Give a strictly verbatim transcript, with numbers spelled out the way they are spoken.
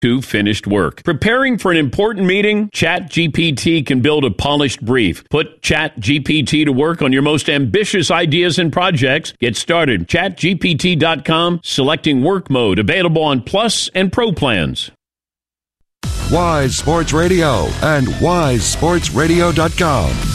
to finished work. Preparing for an important meeting? ChatGPT can build a polished brief. Put ChatGPT to work on your most ambitious ideas and projects. Get started. chat G P T dot com, selecting work mode, available on Plus and Pro plans. Wise Sports Radio and wise sports radio dot com.